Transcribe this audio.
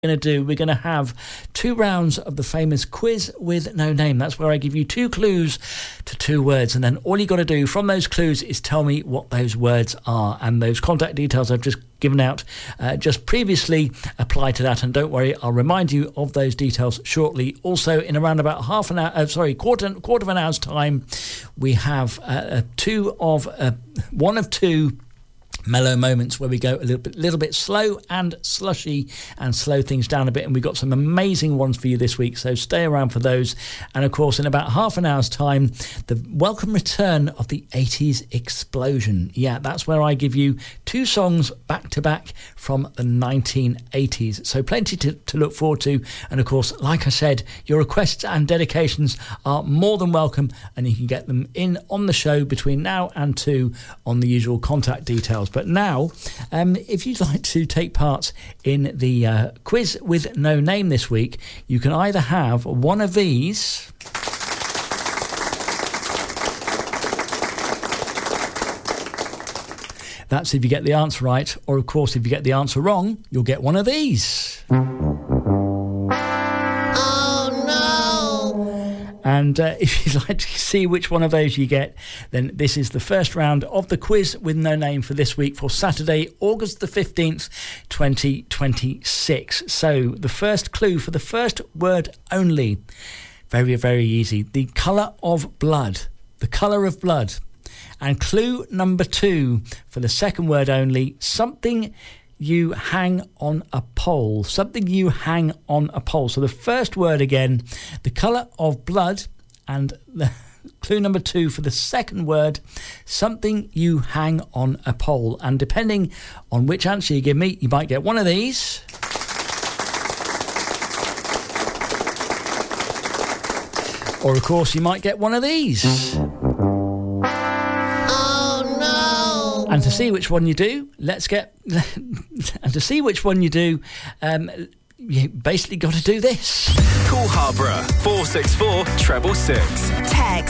We're going to have 2 rounds of the famous quiz with no name. That's where I give you 2 clues to 2 words, and then all you got to do from those clues is tell me what those words are. And those contact details I've just given out just previously apply to that. And don't worry, I'll remind you of those details shortly. Also, in around about quarter of an hour's time, we have one of two mellow moments where we go a little bit slow and slushy and slow things down a bit, and we've got some amazing ones for you this week, so stay around for those. And of course, in about half an hour's time, the welcome return of the 80s explosion. Yeah, that's where I give you 2 songs back to back from the 1980s, so plenty to look forward to. And of course, like I said, your requests and dedications are more than welcome, and you can get them in on the show between now and 2 on the usual contact details. But now, if you'd like to take part in the quiz with no name this week, you can either have one of these. That's if you get the answer right, or of course, if you get the answer wrong, you'll get one of these. And if you'd like to see which one of those you get, then this is the first round of the quiz with no name for this week, for Saturday, August the 15th, 2026. So the first clue for the first word only, very, very easy. The colour of blood. The colour of blood. And clue number 2 for the second word only, something you hang on a pole. Something you hang on a pole. So the first word again, the colour of blood, and the clue number 2 for the second word, something you hang on a pole. And depending on which answer you give me, you might get one of these. Or of course, you might get one of these. And to see which one you do, and to see which one you do, you basically got to do this. Call Harborough 464 666. Text